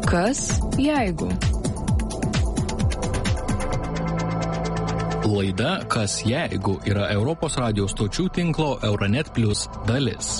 Kas jeigu? Laida Kas jeigu yra Europos radijos stočių tinklo Euronet Plus dalis.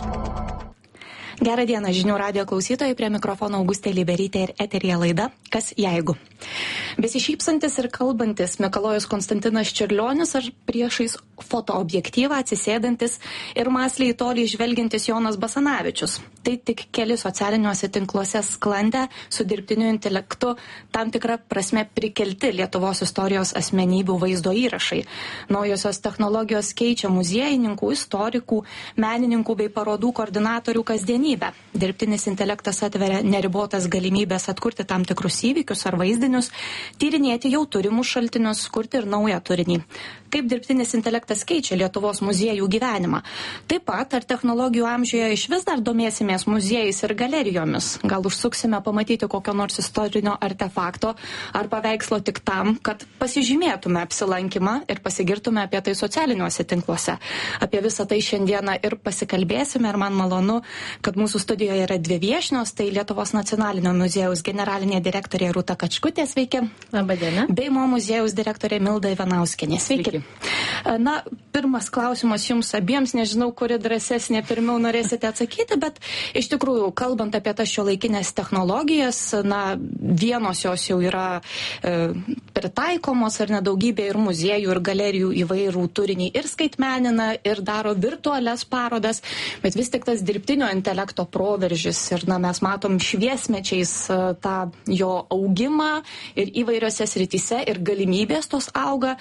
Gerą dieną žinių radijo klausytojai, prie mikrofono Augustė Liberytė ir eteryje laida Kas jeigu. Besišypsantis ir kalbantis Mikalojus Konstantinas Čiurlionis ar priešais fotoobjektyvą atsisėdantis ir mąsliai toliai žvelgiantis Jonas Basanavičius. Tai tik keli socialiniuose tinkluose sklandę su dirbtiniu intelektu tam tikrą prasme prikelti Lietuvos istorijos asmenybių vaizdo įrašai. Naujosios technologijos keičia muziejininkų, istorikų, menininkų bei parodų koordinatorių kasdienybę. Dirbtinis intelektas atveria neribotas galimybės atkurti tam tikrus įvykius ar vaizdinius, tyrinėti jau turimus šaltinius, kurti ir naują turinį. Kaip dirbtinis intelektas keičia Lietuvos muziejų gyvenimą. Taip pat, ar technologijų amžiuje iš vis dar domėsimės muziejais ir galerijomis. Gal užsuksime pamatyti kokio nors istorinio artefakto ar paveikslo tik tam, kad pasižymėtume apsilankymą ir pasigirtume apie tai socialiniuose tinkluose. Apie visą tai šiandieną ir pasikalbėsime ir man malonu, kad mūsų studijoje yra dvi viešnios, tai Lietuvos nacionalinio muziejaus generalinė direktorė Rūta Kačkutė, sveiki. Labadiena. Bei Mo muziejaus direktorė Milda Ivanauskienė, sveiki. Na, pirmas klausimas jums abiems, nežinau, kuri drąsesnė pirmiau norėsite atsakyti, bet iš tikrųjų, kalbant apie tas šiuolaikinės technologijas, na, vienos jos jau yra pritaikomos ar nedaugybė ir muziejų, ir galerijų įvairų turinį ir skaitmenina, ir daro virtualias parodas, bet vis tik tas dirbtinio intelekto proveržis ir, na, mes matom šviesmečiais tą jo augimą ir įvairiose srityse ir galimybės tos auga.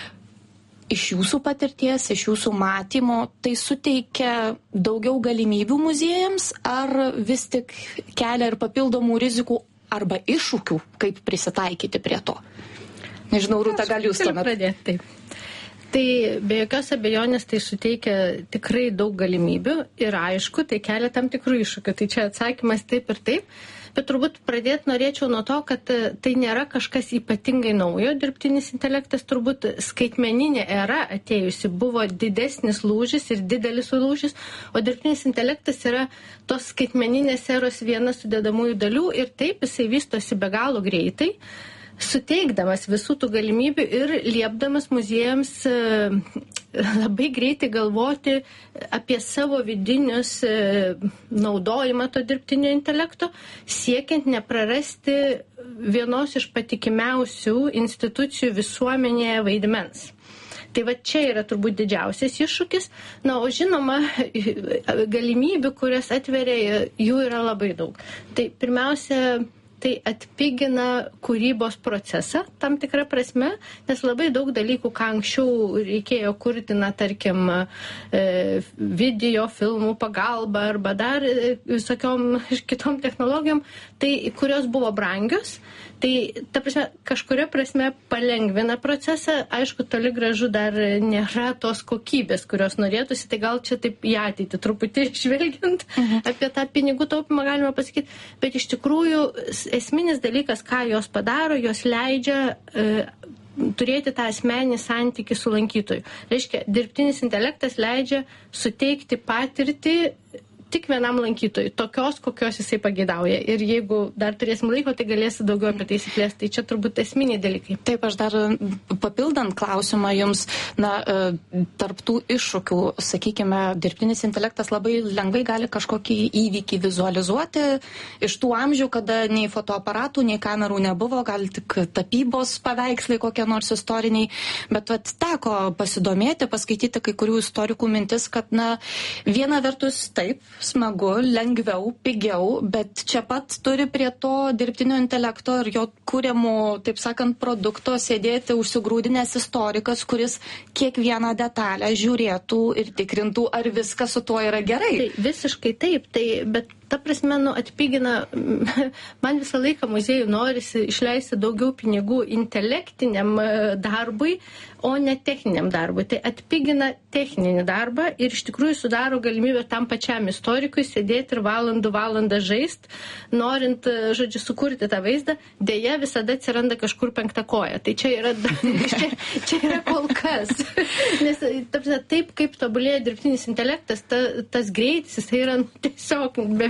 Iš jūsų patirties, iš jūsų matymo, tai suteikia daugiau galimybių muziejams ar vis tik kelia ir papildomų rizikų arba iššūkių, kaip prisitaikyti prie to? Nežinau, Rūta, gal jūs tuomet pradėti? Taip. Tai be jokios abejonės tai suteikia tikrai daug galimybių ir aišku, tai kelia tam tikrų iššūkių. Tai čia atsakymas taip ir taip. Bet turbūt pradėti norėčiau nuo to, kad tai nėra kažkas ypatingai naujo. Dirbtinis intelektas turbūt skaitmeninė era atėjusi buvo didesnis lūžis ir didelis lūžis, o dirbtinis intelektas yra tos skaitmeninės eros viena sudedamųjų dalių ir taip jisai vystosi be galo greitai, suteikdamas visų tų galimybių ir liepdamas muziejams labai greitai galvoti apie savo vidinius naudojimą to dirbtinio intelekto, siekiant neprarasti vienos iš patikimiausių institucijų visuomenėje vaidmens. Tai va čia yra turbūt didžiausias iššūkis. Na, o žinoma, galimybių, kurias atveria, jų yra labai daug. Tai pirmiausia, tai atpigina kūrybos procesą tam tikrą prasme, nes labai daug dalykų, ką anksčiau reikėjo kurti, na, tarkim, video, filmų pagalba arba dar visokiom kitom technologijom, tai kurios buvo brangios, tai ta prasme, kažkuria prasme palengvina procesą, aišku, toli gražu dar nėra tos kokybės, kurios norėtųsi, tai gal čia taip į ateitį truputį žvelgiant apie tą pinigų taupimą galima pasakyti, bet iš tikrųjų esminis dalykas, ką jos padaro, jos leidžia turėti tą asmeninį santykį su lankytoju. Reiškia, dirbtinis intelektas leidžia suteikti patirtį tik vienam lankytojui, tokios, kokios jisai pageidauja. Ir jeigu dar turėsim laiko, tai galėsi daugiau apie tai išsiplėsti. Tai čia turbūt esminiai dalykai. Taip, aš dar papildant klausimą jums, na, tarp tų iššūkių, sakykime, dirbtinis intelektas labai lengvai gali kažkokį įvykį vizualizuoti iš tų amžių, kada nei fotoaparatų, nei kamerų nebuvo, gal tik tapybos paveikslai kokie nors istoriniai, bet vat teko pasidomėti, paskaityti kai kurių istorikų mintis, kad, na, viena vertus taip, smagu, lengviau, pigiau, bet čia pat turi prie to dirbtinio intelekto ir jo kūriamų, taip sakant, produkto sėdėti užsigrūdinęs istorikas, kuris kiekvieną detalę žiūrėtų ir tikrintų, ar viskas su tuo yra gerai. Tai visiškai taip, tai, bet ta prasme, nu, atpigina, man visą laiką muziejų norisi išleisti daugiau pinigų intelektiniam darbui, o ne techniniam darbui. Tai atpigina techninį darbą ir iš tikrųjų sudaro galimybę tam pačiam istorikui sėdėti ir valandą žaist, norint, žodžiu, sukurti tą vaizdą, dėja visada atsiranda kažkur penkta koja. Tai čia yra, čia yra kol kas. Nes taip, kaip tobulėja dirbtinis intelektas, tas greitis, jis yra tiesiog beveik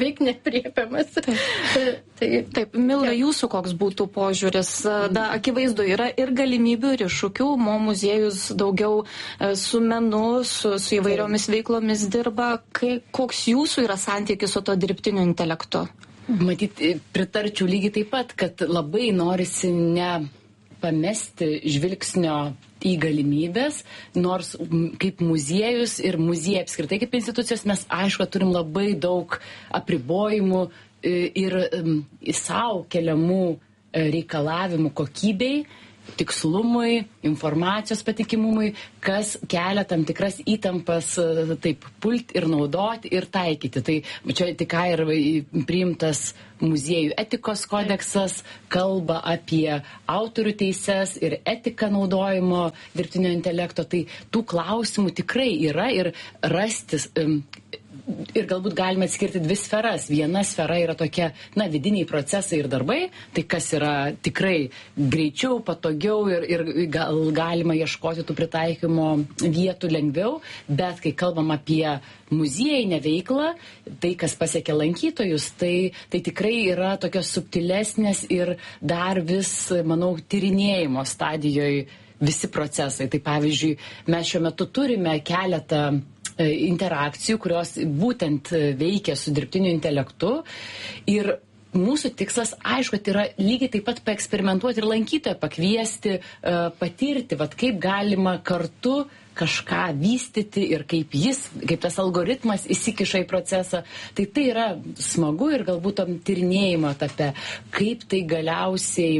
beveik nepriepiamas. Taip, Milda, jūsų koks būtų požiūris? Akivaizdu, yra ir galimybių, ir iššūkių. Mo muziejus daugiau su menu, su įvairiomis veiklomis dirba. Koks jūsų yra santykis su to dirbtiniu intelektu? Matyt, pritarčiau lygiai taip pat, kad labai norisi nepamesti žvilgsnio į galimybės, nors kaip muziejus ir muziejai apskritai kaip institucijos mes aišku turim labai daug apribojimų ir savo keliamų reikalavimų kokybei, tikslumui, informacijos patikimumui, kas kelia tam tikras įtampas taip pulti ir naudoti ir taikyti. Tai čia tik ką ir priimtas muziejų etikos kodeksas kalba apie autorių teises ir etiką naudojimo dirbtinio intelekto. Tai tų klausimų tikrai yra ir rastis. Ir galbūt galime atskirti dvi sferas. Viena sfera yra tokia, vidiniai procesai ir darbai, tai kas yra tikrai greičiau, patogiau ir galima ieškoti tų pritaikymo vietų lengviau, bet kai kalbam apie muziejinę veiklą, tai kas pasiekia lankytojus, tai tikrai yra tokios subtilesnės ir dar vis, manau, tyrinėjimo stadijoje visi procesai. Tai pavyzdžiui, mes šiuo metu turime keletą interakcijų, kurios būtent veikia su dirbtiniu intelektu ir mūsų tikslas, aišku, tai yra lygiai taip pat paeksperimentuoti ir lankytoją pakviesti, patirti, kaip galima kartu kažką vystyti ir kaip tas algoritmas įsikiša į procesą. Tai yra smagu ir galbūt tam tyrinėjimo etape, kaip tai galiausiai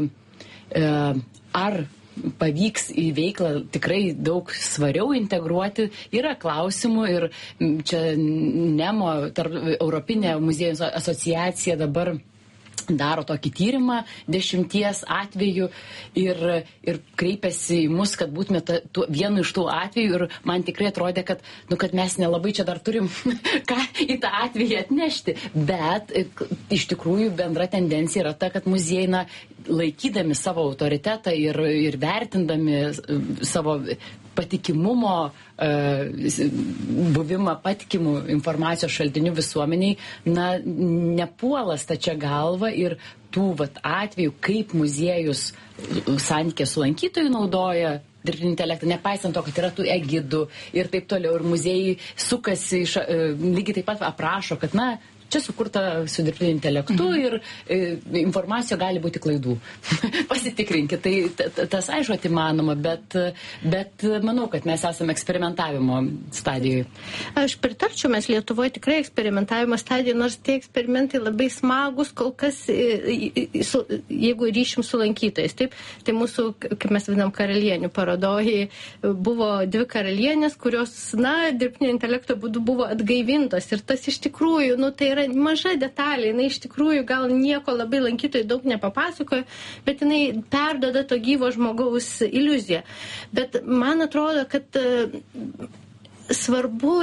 ar pavyks į veiklą tikrai daug svariau integruoti, yra klausimų ir čia NEMO, Europinė muziejų asociacija dabar daro tokį tyrimą 10 atvejų ir kreipiasi į mus, kad būtume vienu iš tų atvejų ir man tikrai atrodė, kad mes nelabai čia dar turim ką į tą atvejį atnešti, bet iš tikrųjų bendra tendencija yra ta, kad muziejai laikydami savo autoritetą ir vertindami savo patikimumo, buvimą patikimų informacijos šaltinių visuomeniai, nepuola stačia galva ir tų atvejų, kaip muziejus santykė su lankytojų naudoja dirbtinį intelektą, nepaisant to, kad yra tų egidų ir taip toliau, ir muziejai sukasi, lygiai taip pat aprašo, kad čia sukurta su dirbtiniu intelektu ir informacija gali būti klaidų. Pasitikrinkit, tai tas aišku įmanoma, bet manau, kad mes esame eksperimentavimo stadijoje. Aš pritarčiau, mes Lietuvoje tikrai eksperimentavimo stadijoje, nors tie eksperimentai labai smagus, kol kas, jeigu ryšim su lankytojais. Taip, tai mūsų, kaip mes vadinam, karalienių parodojai, buvo 2 karalienės, kurios, dirbtinio intelekto būdu buvo atgaivintos ir tas iš tikrųjų, tai yra maža detalė, jinai iš tikrųjų gal nieko labai lankytojai daug nepapasakoja, bet jinai perduoda to gyvo žmogaus iliuziją. Bet man atrodo, kad svarbu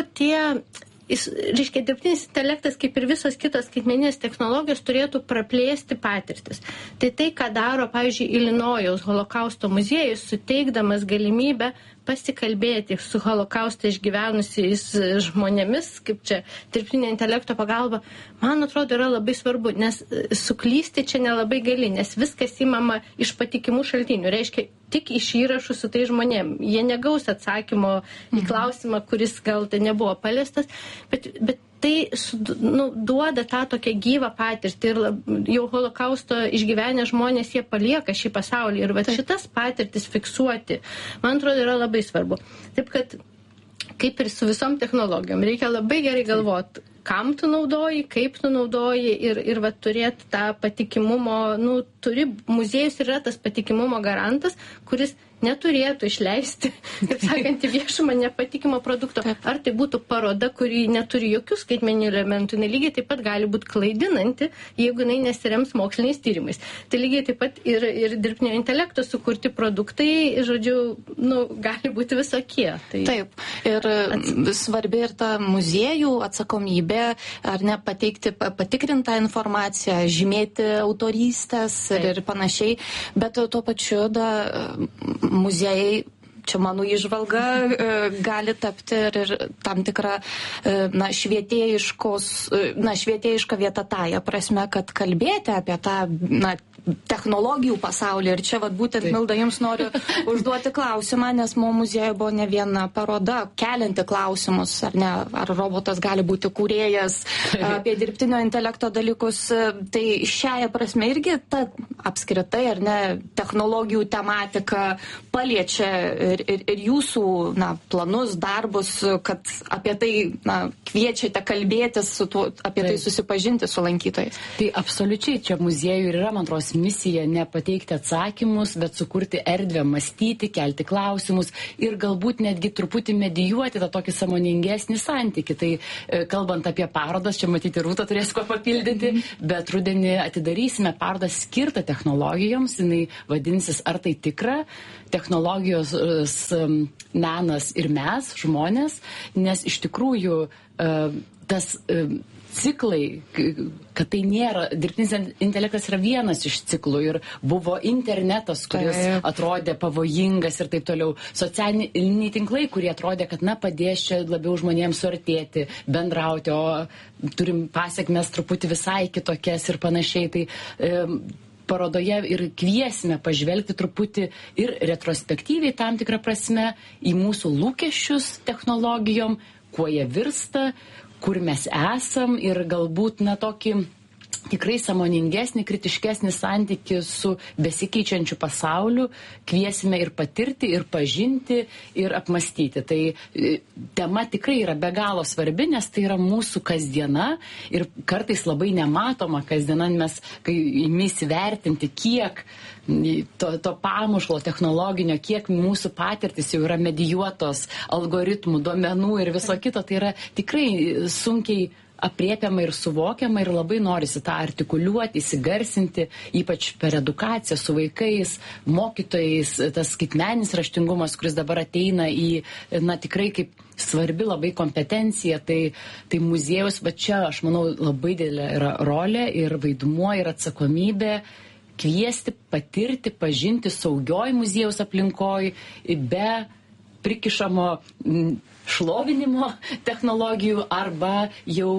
dirbtinis intelektas, kaip ir visos kitos skaitmeninės technologijos, turėtų praplėsti patirtis. Tai, ką daro, pavyzdžiui, Ilinojaus holokausto muziejus, suteikdamas galimybę pasikalbėti su holokaustą išgyvenusiais žmonėmis, kaip čia dirbtinio intelekto pagalba, man atrodo, yra labai svarbu, nes suklysti čia nelabai gali, nes viskas įmama iš patikimų šaltinių, reiškia tik iš įrašų su tai žmonėm. Jie negaus atsakymo į klausimą, kuris gal tai nebuvo paliestas, bet tai duoda tą tokią gyvą patirtį ir jau holokausto išgyvenę žmonės, jie palieka šį pasaulį ir šitas patirtis fiksuoti, man atrodo, yra labai svarbu. Taip, kad kaip ir su visom technologijom, reikia labai gerai galvoti, kam tu naudoji, kaip tu naudoji ir turėti tą patikimumo, muziejus yra tas patikimumo garantas, kuris neturėtų išleisti, kaip sakant, į viešumą nepatikimo produkto. Ar tai būtų paroda, kuri neturi jokių skaitmeninių elementų, jinai lygiai taip pat gali būti klaidinanti, jeigu jinai nesirems moksliniais tyrimais. Tai lygiai taip pat ir dirbtinio intelekto sukurti produktai, žodžiu, gali būti visokie. Taip, ir svarbi ir ta muziejų atsakomybė, ar ne, pateikti patikrintą informaciją, žymėti autorystės ir panašiai, bet tuo pačiu muziejai čia mano įžvalga, gali tapti ir tam tikra švietėjiška vieta tąja prasme, kad kalbėti apie tą technologijų pasaulį. Ir čia būtent, Milda, jums noriu užduoti klausimą, nes mo muziejuje buvo ne viena paroda kelianti klausimus, ar robotas gali būti kūrėjas, apie dirbtinio intelekto dalykus. Tai šiaja prasme irgi ta apskritai, technologijų tematika paliečia ir jūsų planus, darbus, kad apie tai kviečiate kalbėtis, apie tai susipažinti su lankytojais. Tai absoliučiai čia muziejų ir yra, man atrodo, misija ne pateikti atsakymus, bet sukurti erdvę mąstyti, kelti klausimus ir galbūt netgi truputį medijuoti tą tokį sąmoningesnį santykį. Tai kalbant apie parodas, čia matyti Rūta turės ko papildyti, bet rudenį atidarysime parodą skirtą technologijoms, jinai vadinsis Ar tai tikra? Technologijos, menas ir mes, žmonės, nes iš tikrųjų tas ciklai, kad tai nėra, dirbtinis intelektas yra vienas iš ciklų ir buvo internetas, kuris atrodė pavojingas ir taip toliau. Socialiniai tinklai, kurie atrodė, kad padės čia labiau žmonėms suartėti, bendrauti, o turim pasiekmes truputį visai kitokias ir panašiai. Tai parodoje ir kviesime pažvelgti truputį ir retrospektyviai tam tikrą prasme į mūsų lūkesčius technologijom, kuo jie virsta, kur mes esam ir galbūt tokį tikrai sąmoningesnį, kritiškesnį santykį su besikeičiančiu pasauliu kviesime ir patirti, ir pažinti, ir apmastyti. Tai tema tikrai yra be galo svarbi, nes tai yra mūsų kasdiena ir kartais labai nematoma kasdiena, mes kai įsivertinti, kiek to pamušlo technologinio, kiek mūsų patirtis jau yra medijuotos algoritmų, duomenų ir viso kito, tai yra tikrai sunkiai apriepiama ir suvokiama ir labai norisi tą artikuliuoti, įsigarsinti, ypač per edukaciją su vaikais, mokytojais, tas skaitmeninis raštingumas, kuris dabar ateina į, tikrai kaip svarbi labai kompetencija, tai muziejus, bet čia, aš manau, labai didelė yra rolė ir vaidmuo ir atsakomybė kviesti, patirti, pažinti saugioj muziejaus aplinkoj, be prikišamo šlovinimo technologijų arba jau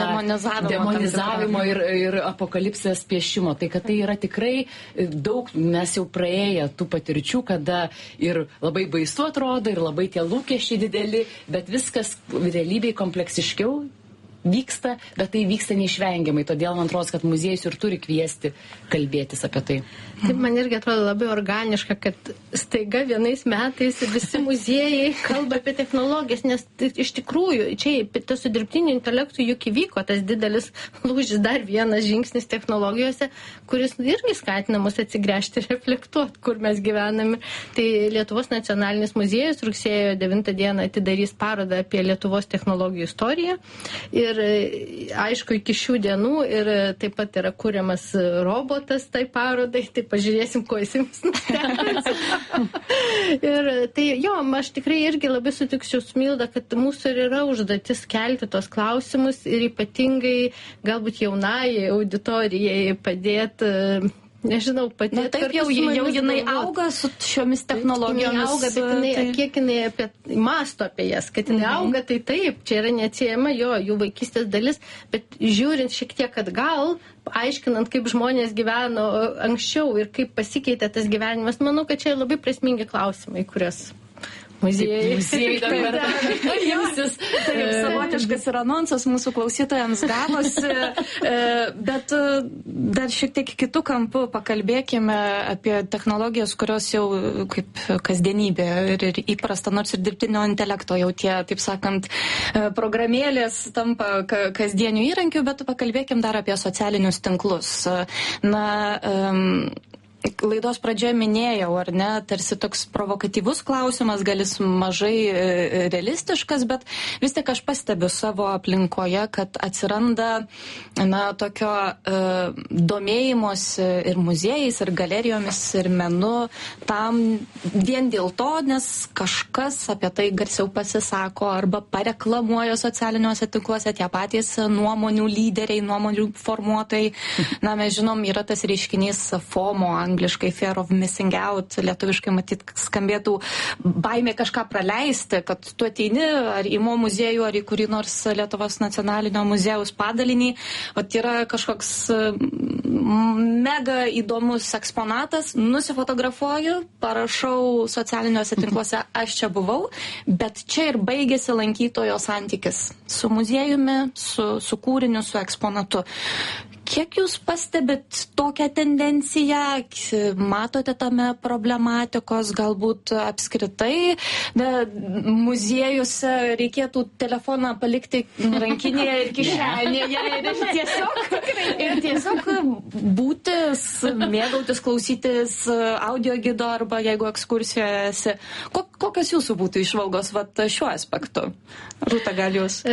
demonizavimo ir apokalipsės piešimo. Tai kad tai yra tikrai daug, mes jau praėję tų patirčių, kada ir labai baisu atrodo, ir labai tie lūkesčiai dideli, bet viskas realybėj kompleksiškiau vyksta, bet tai vyksta neišvengiamai. Todėl man atrodo, kad muziejus ir turi kviesti kalbėtis apie tai. Taip, man irgi atrodo labai organiška, kad staiga vienais metais visi muziejai kalba apie technologijas, nes iš tikrųjų, čia su dirbtiniu intelektu juk įvyko tas didelis lūžis, dar vienas žingsnis technologijose, kuris irgi skatina mus atsigręžti ir reflektuoti, kur mes gyvename. Tai Lietuvos nacionalinis muziejus rugsėjo 9 dieną atidarys parodą apie Lietuvos technologijų istoriją. Ir aišku, iki šių dienų ir taip pat yra kuriamas robotas tai parodai, tai pažiūrėsim, ko jis jums nustebins. Ir tai aš tikrai irgi labai sutiksiu su Milda, kad mūsų ir yra užduotis kelti tos klausimus ir ypatingai galbūt jaunai auditorijai padėti, nežinau, padėti. Taip, jau jinai auga su šiomis technologijomis. Auga, bet kiek jinai mąsto apie jas, kad jinai auga, tai taip, čia yra neatsiejama jų vaikystės dalis, bet žiūrint šiek tiek atgal, aiškinant, kaip žmonės gyveno anksčiau ir kaip pasikeitė tas gyvenimas, manau, kad čia labai prasmingi klausimai, kurias muziejai dabar imsis. Taip, savotiškas ir anonsas mūsų klausytojams gavosi, bet dar šiek tiek kitų kampų pakalbėkime apie technologijas, kurios jau kaip kasdienybė ir įprasta, nors ir dirbtinio intelekto jau tie, taip sakant, programėlės tampa kasdienių įrankių, bet pakalbėkim dar apie socialinius tinklus. Laidos pradžioje minėjau, ar ne, tarsi toks provokatyvus klausimas, galis mažai realistiškas, bet vis tik aš pastebiu savo aplinkoje, kad atsiranda tokio domėjimosi ir muziejais, ir galerijomis, ir menu tam vien dėl to, nes kažkas apie tai garsiau pasisako arba pareklamuoja socialiniuose tinkluose tie patys nuomonių lyderiai, nuomonių formuotojai. Mes žinom, yra tas reiškinys FOMO angliškai fear of missing out, lietuviškai matyt skambėtų baimė kažką praleisti, kad tu ateini ar į Mo muziejų, ar į kurį nors Lietuvos nacionalinio muziejaus padalinį, vat yra kažkoks mega įdomus eksponatas, nusifotografuoju, parašau socialiniuose tinkluose, aš čia buvau, bet čia ir baigėsi lankytojo santykis su muziejumi, su kūriniu, su eksponatu. Kiek jūs pastebit tokią tendenciją, matote tame problematikos, galbūt apskritai muziejuose reikėtų telefoną palikti rankinėje ir kišenėje ir tiesiog būti, mėgautis, klausytis audio gido arba jeigu ekskursijoje esi. Kokios jūsų būtų išvalgos šiuo aspektu? Rūta, gal jūs?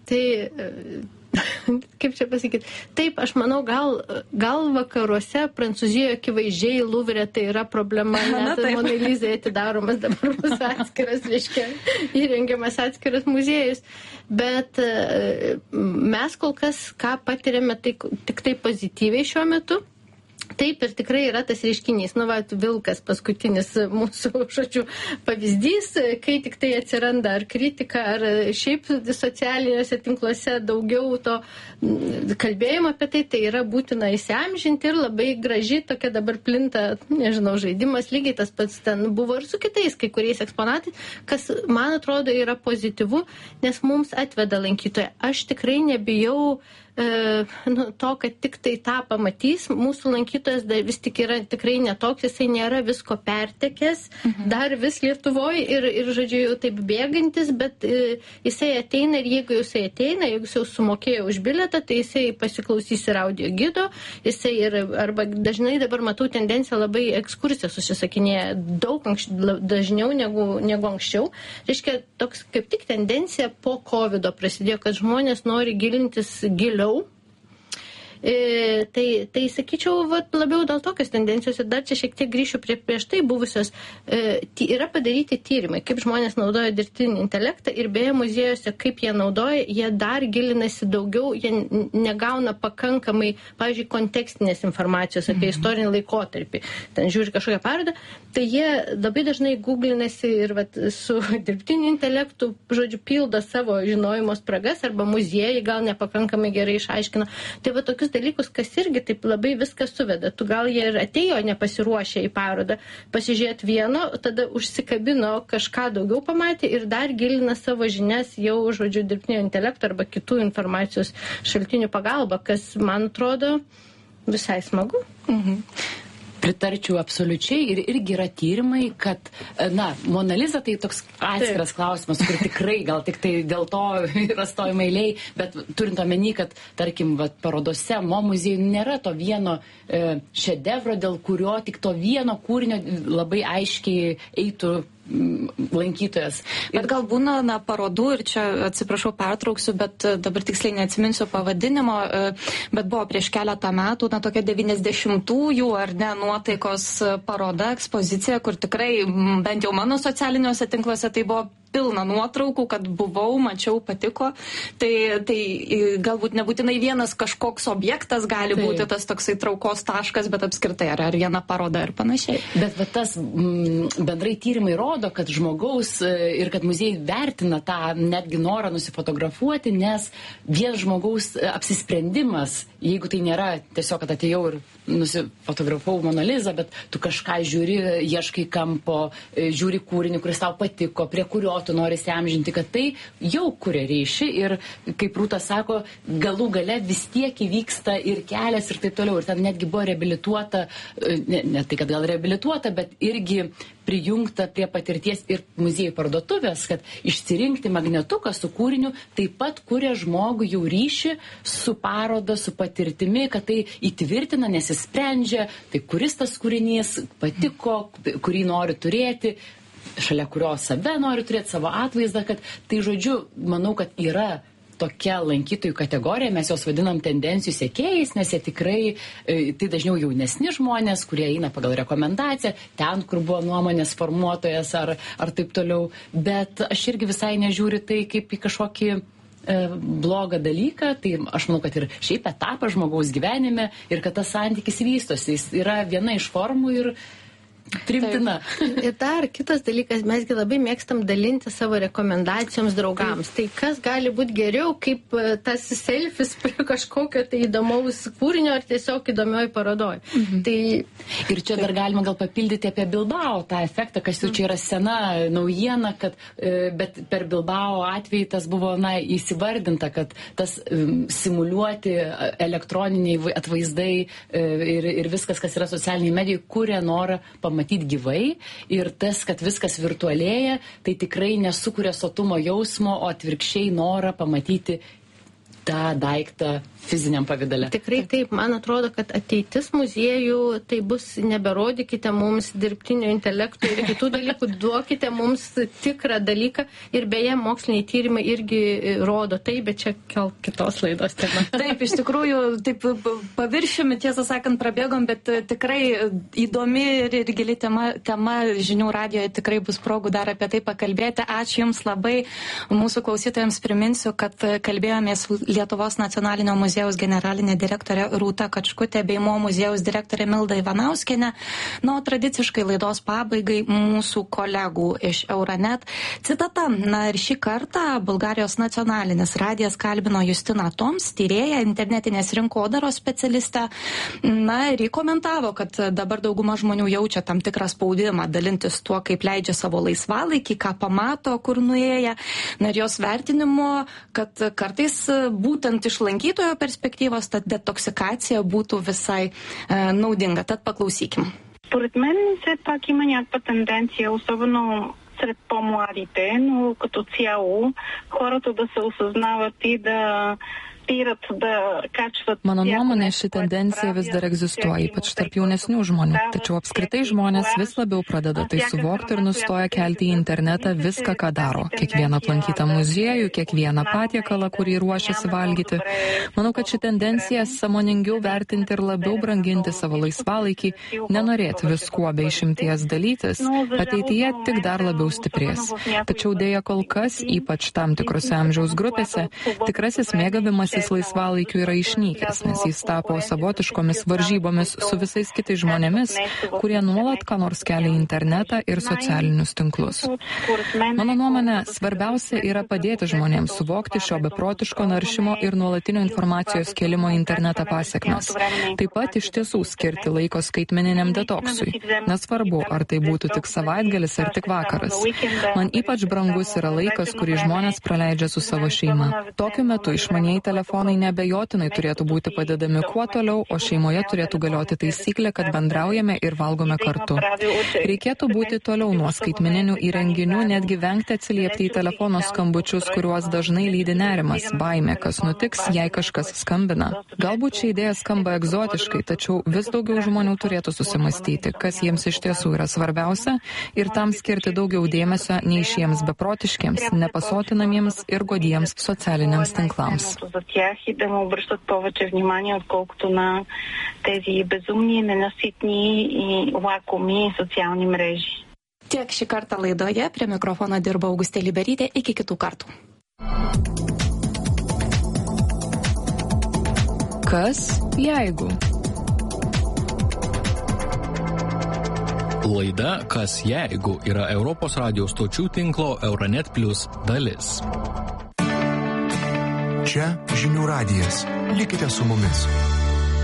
Kaip čia pasakyti? Taip, aš manau, gal vakaruose, Prancūzijoje akivaizdžiai Luvre tai yra problema, net Mona Lizai atidaromas dabar bus atskiras, reiškia, įrengiamas atskiras muziejus. Bet mes kol kas, ką patiriame, tai tik tai pozityviai šiuo metu. Taip, ir tikrai yra tas reiškinys, vilkas paskutinis mūsų, pavyzdys, kai tik tai atsiranda ar kritika, ar šiaip socialiniuose tinkluose daugiau to kalbėjimo apie tai yra būtina įsiamžinti ir labai graži tokia dabar plinta, žaidimas, lygiai tas pats ten buvo ir su kitais kai kuriais eksponatais, kas, man atrodo, yra pozityvu, nes mums atveda lankytoją. Aš tikrai nebijau to, kad tik tai tą pamatys, mūsų lankytojas vis tik yra tikrai netoks, jisai nėra visko pertekęs, dar vis Lietuvoje ir jau taip bėgantis, bet jisai ateina ir jeigu jisai ateina, jeigu jis jau sumokėjo už bilietą, tai jisai pasiklausys ir audio gido, jisai arba dažnai dabar matau tendenciją labai ekskursijas užsisakinėja daug dažniau negu anksčiau. Reiškia, toks kaip tik tendencija po COVID prasidėjo, kad žmonės nori gilintis giliau. Tai sakyčiau, labiau dėl tokios tendencijos ir dar čia šiek tiek grįšiu prieš tai buvusios, yra padaryti tyrimai, kaip žmonės naudoja dirbtinį intelektą ir beje muziejuose, kaip jie naudoja, jie dar gilinasi daugiau, jie negauna pakankamai, pavyzdžiui, kontekstinės informacijos apie istorinį laikotarpį. Ten žiūri kažkokią parodą, tai jie labai dažnai googlinasi ir su dirbtiniu intelektu, pildo savo žinojimo spragas arba muziejai gal nepakankamai gerai išaiškina. Tai tokius dalykus, kas irgi taip labai viską suveda. Tu gal jie ir atėjo nepasiruošę į parodą, pasižiūrėt vieno, tada užsikabino, kažką daugiau pamatė ir dar gilina savo žinias jau, dirbtinio intelekto arba kitų informacijos šaltinių pagalba, kas, man atrodo, visai smagu. Pritarčiau absoliučiai ir irgi yra tyrimai, kad, Mona Lisa tai toks atskiras klausimas, kur tikrai gal tik tai dėl to yra stojama eiliai, bet turint omeny, kad, tarkim, parodose Mo muziejų nėra to vieno šedevro, dėl kurio tik to vieno kūrinio labai aiškiai eitų lankytojas. Bet gal būna parodų, ir čia atsiprašau pertrauksiu, bet dabar tiksliai neatsiminsiu pavadinimo, bet buvo prieš keletą metų tokia 90-ųjų ar ne nuotaikos paroda, ekspozicija, kur tikrai bent jau mano socialiniuose tinkluose tai buvo pilna nuotraukų, kad buvau, mačiau, patiko. Tai galbūt nebūtinai vienas kažkoks objektas gali būti tas toksai traukos taškas, bet apskritai ar viena paroda ir panašiai. Bet tas bendrai tyrimai rodo, kad žmogaus ir kad muziejai vertina tą netgi norą nusifotografuoti, nes vien žmogaus apsisprendimas, jeigu tai nėra tiesiog, kad atėjau ir nusifotografavau Mona Lizą, bet tu kažką žiūri, ieškai kampo, žiūri kūrinį, kuris tau patiko, prie kurio tu nori įsiamžinti, kad tai jau kuria ryšį ir, kaip Rūta sako, galų gale vis tiek įvyksta ir kelias ir taip toliau. Ir ten netgi buvo reabilituota, ne tai, kad gal reabilituota, bet irgi prijungta prie patirties ir muziejų parduotuvės, kad išsirinkti magnetuką su kūriniu taip pat kuria žmogų jau ryšį su paroda, su patirtimi, kad tai įtvirtina, nesisprendžia, tai kuris tas kūrinys patiko, kurį nori turėti, šalia kurio save nori turėti savo atvaizdą, kad tai, žodžiu, manau, kad yra tokia lankytojų kategorija, mes jos vadinam tendencijų sekėjais, nes jie tikrai, tai dažniau jaunesni žmonės, kurie eina pagal rekomendaciją, ten, kur buvo nuomonės formuotojas ar taip toliau, bet aš irgi visai nežiūriu tai kaip į kažkokį blogą dalyką, tai aš manau, kad ir šiaip etapas žmogaus gyvenime ir kad tas santykis vystosi, jis yra viena iš formų ir primtina. Ir dar kitas dalykas, mesgi labai mėgstam dalinti savo rekomendacijoms draugams. Tai kas gali būti geriau, kaip tas selfis prie kažkokio tai įdomaus kūrinio ar tiesiog įdomioj parodoj. Tai... Ir čia dar galima gal papildyti apie Bilbao tą efektą, kas jau čia yra sena naujiena, kad, bet per Bilbao atvejį tas buvo įsivardinta, kad tas simuliuoti elektroniniai atvaizdai ir viskas, kas yra socialiniai medijai, kuria norą pamatyti gyvai ir tas, kad viskas virtualėja, tai tikrai nesukuria sotumo jausmo, o atvirkščiai norą pamatyti tą daiktą fiziniam pavidale. Tikrai taip, man atrodo, kad ateitis muziejų, tai bus neberodykite mums dirbtinio intelekto ir kitų dalykų, duokite mums tikrą dalyką ir beje, moksliniai tyrimai irgi rodo tai, bet čia gal kitos laidos tema. Taip, iš tikrųjų, taip paviršiumi, tiesą sakant, prabėgom, bet tikrai įdomi ir gili tema žinių radijoje tikrai bus progų dar apie tai pakalbėti. Ačiū Jums labai. Mūsų klausytojams priminsiu, kad kalbėjomės Lietuvos nacionalinio muziejaus generalinė direktorė Rūta Kačkutė bei Mo muziejaus direktorė Milda Ivanauskienė. O tradiciškai laidos pabaigai mūsų kolegų iš Euronet citata. Ir šį kartą Bulgarijos nacionalinis radijas kalbino Justiną Toms, tyrėją, internetinės rinkodaros specialistę. Ir jį komentavo, kad dabar dauguma žmonių jaučia tam tikrą spaudimą dalintis tuo, kaip leidžia savo laisvalaikį, ką pamato, kur nuėję. Ir jos vertinimu, kad kartais būtent iš lankytojo perspektyvos ta детоксикация būtų visai наудинга. Tad paklausykim. Според мен все пак има някаква тенденция, особено сред по-младите, но като цяло хората да се осъзнават и да Mano nuomonė, ši tendencija vis dar egzistuoja, ypač tarp jaunesnių žmonių. Tačiau apskritai žmonės vis labiau pradeda tai suvokti ir nustoja kelti į internetą viską, ką daro. Kiekvieną aplankytą muziejų, kiekvieną patiekalą, kurį ruošiasi valgyti. Manau, kad ši tendencija sąmoningiau vertinti ir labiau branginti savo laisvalaikį, nenorėti viskuo be išimties dalytis, ateityje tik dar labiau stiprės. Tačiau dėja kol kas, ypač tam tikrose amžiaus grupėse, tikrasis mėgavimas laisvalaikiu yra išnykęs, nes jis tapo savotiškomis varžybomis su visais kitais žmonėmis, kurie nuolat ką nors kelia į internetą ir socialinius tinklus. Mano nuomonė, svarbiausia yra padėti žmonėms suvokti šio beprotiško naršymo ir nuolatinio informacijos kelimo į internetą pasekmes. Taip pat iš tiesų skirti laiko skaitmeniniam detoksui. Nesvarbu, ar tai būtų tik savaitgalis ar tik vakaras. Man ypač brangus yra laikas, kurį žmonės praleidžia su savo šeima. Tokiu metu išmanieji telefonai neabejotinai turėtų būti padedami kuo toliau, o šeimoje turėtų galioti taisyklė, kad bendraujame ir valgome kartu. Reikėtų būti toliau nuo skaitmeninių įrenginių, netgi vengti atsiliepti į telefono skambučius, kuriuos dažnai lydi nerimas, baimė, kas nutiks, jei kažkas skambina. Galbūt ši idėja skamba egzotiškai, tačiau vis daugiau žmonių turėtų susimastyti, kas jiems iš tiesų yra svarbiausia ir tam skirti daugiau dėmesio nei šiems beprotiškiems, nepasotinamiems ir godiems socialiniams tinklams. И да му обръщат повече внимание, отколкото на тези безумни, ненаситни и лакоми социални мрежи. Tiek šį kartą laidoje, prie mikrofono dirbo Augustė Liberytė, iki kitų kartų. Kas jeigu? Laida Kas jeigu yra Europos radijos stočių tinklo Euronet Plus dalis. Čia žinių radijas. Likite su mumis.